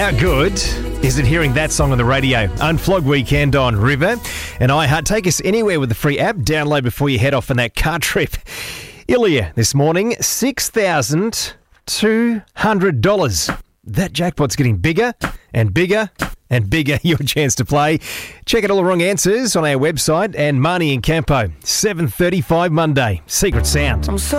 How good is it hearing that song on the radio? Unflog weekend on River and iHeart. Take us anywhere with the free app. Download before you head off on that car trip. Ilya this morning, $6,200. That jackpot's getting bigger and bigger and bigger. Your chance to play. Check out all the wrong answers on our website. And Marnie and Campo, 7:35 Monday. Secret Sound.